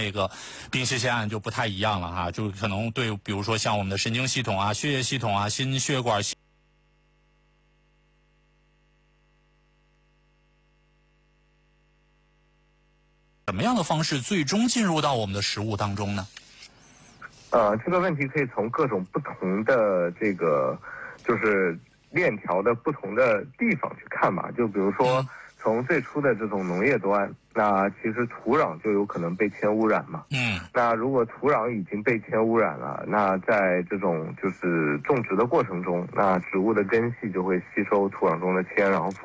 那个丙烯酰胺就不太一样了哈，就可能对，比如说像我们的神经系统啊、血液系统啊、心血管什么样的方式最终进入到我们的食物当中呢？ 这个问题可以从各种不同的这个就是链条的不同的地方去看嘛。就比如说从最初的这种农业端，那其实土壤就有可能被铅污染嘛。那如果土壤已经被铅污染了，那在这种就是种植的过程中，那植物的根系就会吸收土壤中的铅，然后